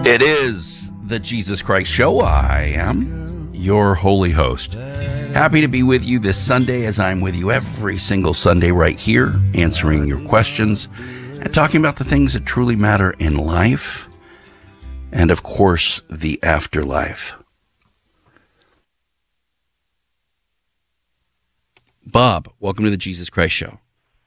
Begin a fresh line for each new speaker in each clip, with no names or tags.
It is the Jesus Christ Show. I am your holy host. Happy to be with you this Sunday, as I'm with you every single Sunday right here, answering your questions and talking about the things that truly matter in life and, of course, the afterlife. Bob, welcome to the Jesus Christ Show.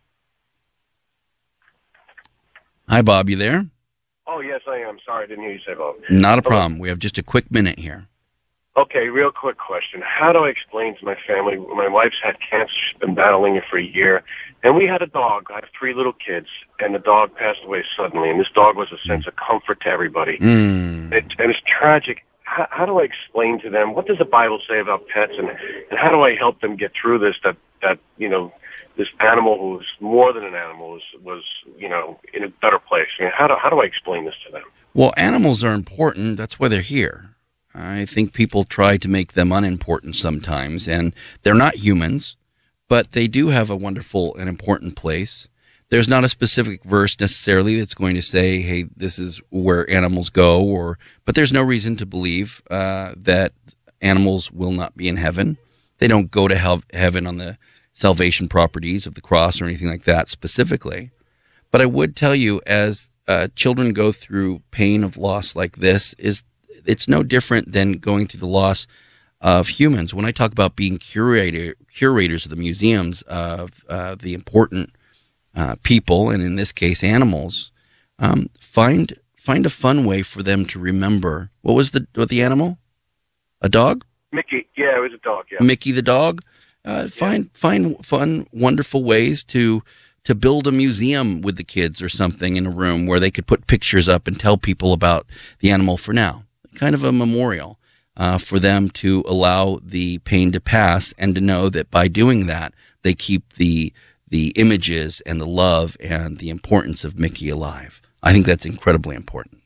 Hi, Bob, you there?
Oh, yes, I am. Sorry, I didn't hear you say Bob.
Not a problem. We have just a quick minute here.
Okay, real quick question. How do I explain to my family, my wife's had cancer, she's been battling it for a year, and we had a dog. I have 3 little kids, and the dog passed away suddenly, and this dog was a sense of comfort to everybody. And it's tragic. How do I explain to them, what does the Bible say about pets, and how do I help them get through this, that you know, this animal who's more than an animal was you know, in a better place? I mean, how do I explain this to them?
Well, animals are important. That's why they're here. I think people try to make them unimportant sometimes, and they're not humans, but they do have a wonderful and important place. There's not a specific verse necessarily that's going to say, hey, this is where animals go, but there's no reason to believe that animals will not be in heaven. They don't go to heaven on the salvation properties of the cross or anything like that specifically. But I would tell you, as children go through pain of loss like this, it's no different than going through the loss of humans. When I talk about being curators of the museums of the important people, and in this case animals, find a fun way for them to remember. What was the animal? A dog?
Mickey. Yeah, it was a dog. Yeah.
Mickey the dog. Find fun, wonderful ways to build a museum with the kids or something in a room where they could put pictures up and tell people about the animal for now. Kind of a memorial for them to allow the pain to pass, and to know that by doing that, they keep the images and the love and the importance of Mickey alive. I think that's incredibly important.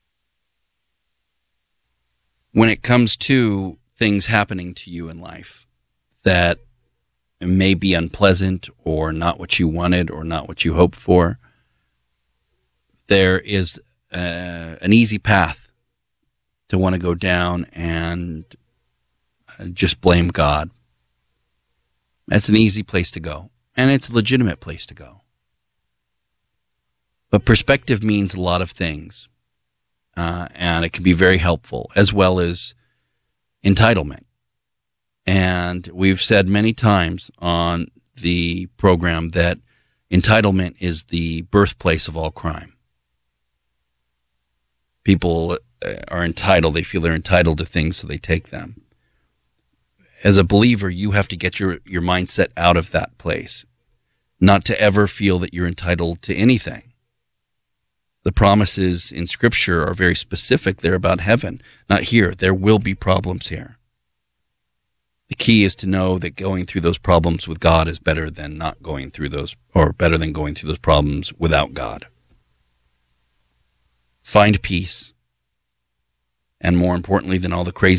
When it comes to things happening to you in life that may be unpleasant or not what you wanted or not what you hoped for, there is an easy path to want to go down and just blame God. That's an easy place to go, and it's a legitimate place to go. But perspective means a lot of things, and it can be very helpful, as well as entitlement. And we've said many times on the program that entitlement is the birthplace of all crime. People are entitled. They feel they're entitled to things, so they take them. As a believer, you have to get your mindset out of that place, not to ever feel that you're entitled to anything. The promises in Scripture are very specific. They're about heaven, not here. There will be problems here. The key is to know that going through those problems with God is better than not going through those, or better than going through those problems without God. Find peace. And more importantly than all the crazy